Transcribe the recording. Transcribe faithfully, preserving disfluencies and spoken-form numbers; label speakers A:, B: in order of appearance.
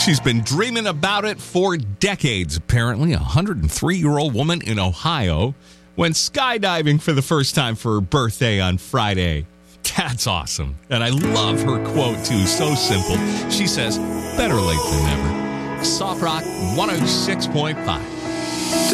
A: She's been dreaming about it for decades. Apparently, a one hundred three-year-old woman in Ohio went skydiving for the first time for her birthday on Friday. That's awesome. And I love her quote, too. So simple. She says, better late than never. Soft Rock one oh six point five.